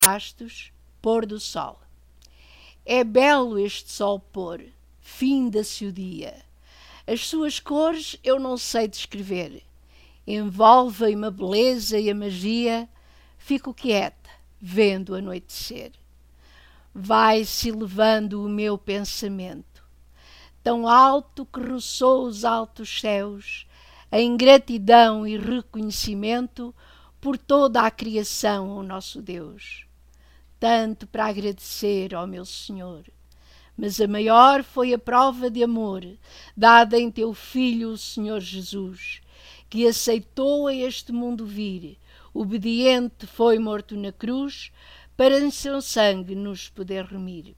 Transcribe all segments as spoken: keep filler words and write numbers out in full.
rastos, pôr do sol. É belo este sol pôr, finda-se o dia. As suas cores eu não sei descrever. Envolvem-me a beleza e a magia, fico quieta, vendo o anoitecer. Vai-se elevando o meu pensamento, tão alto que roçou os altos céus, em gratidão e reconhecimento por toda a criação ao nosso Deus. Tanto para agradecer ao meu Senhor, mas a maior foi a prova de amor dada em teu Filho, o Senhor Jesus, que aceitou a este mundo vir, obediente foi morto na cruz, para em seu sangue nos poder remir.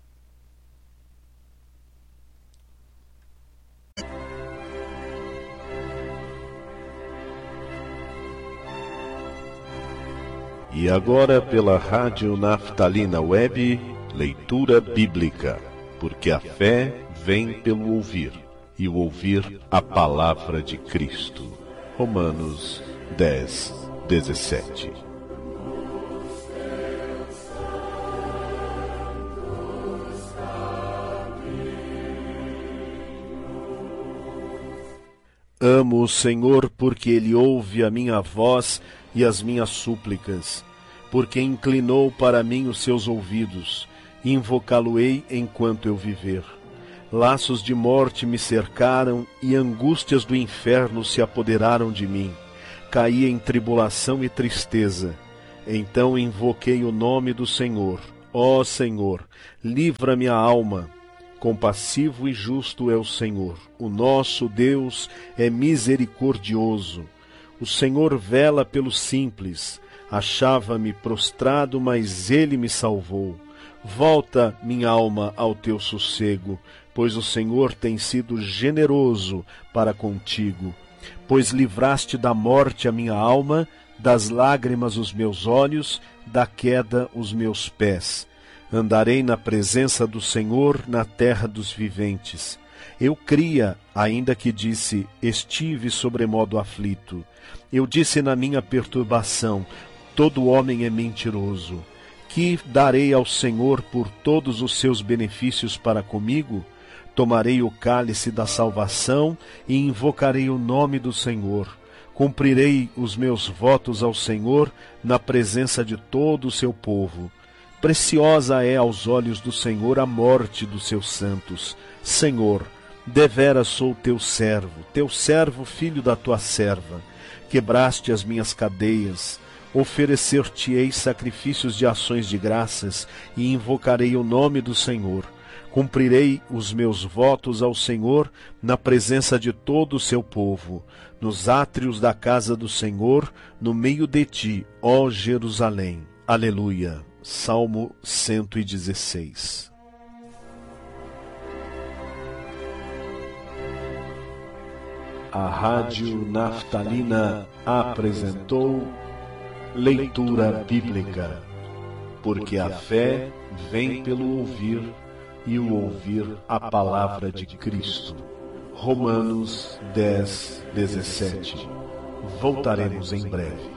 E agora pela Rádio Naftalina Web, leitura bíblica, porque a fé vem pelo ouvir, e o ouvir a palavra de Cristo. Romanos dez, dezessete. Amo o Senhor porque Ele ouve a minha voz e as minhas súplicas, porque inclinou para mim os seus ouvidos, invocá-lo-ei enquanto eu viver. Laços de morte me cercaram e angústias do inferno se apoderaram de mim. Caí em tribulação e tristeza. Então invoquei o nome do Senhor. Ó Senhor, livra minha alma. Compassivo e justo é o Senhor. O nosso Deus é misericordioso. O Senhor vela pelos simples. Achava-me prostrado, mas Ele me salvou. Volta, minha alma, ao teu sossego, pois o Senhor tem sido generoso para contigo. Pois livraste da morte a minha alma, das lágrimas os meus olhos, da queda os meus pés. Andarei na presença do Senhor na terra dos viventes. Eu cria, ainda que disse, estive sobremodo aflito. Eu disse na minha perturbação, todo homem é mentiroso. Que darei ao Senhor por todos os seus benefícios para comigo? Tomarei o cálice da salvação e invocarei o nome do Senhor. Cumprirei os meus votos ao Senhor na presença de todo o seu povo. Preciosa é aos olhos do Senhor a morte dos seus santos. Senhor, deveras sou teu servo, teu servo, filho da tua serva. Quebraste as minhas cadeias. Oferecer-te-ei sacrifícios de ações de graças e invocarei o nome do Senhor. Cumprirei os meus votos ao Senhor na presença de todo o seu povo, nos átrios da casa do Senhor, no meio de ti, ó Jerusalém. Aleluia. Salmo cento e dezesseis. A Rádio Naftalina apresentou leitura bíblica, porque a fé vem pelo ouvir e o ouvir a palavra de Cristo. Romanos dez, dezessete. Voltaremos em breve.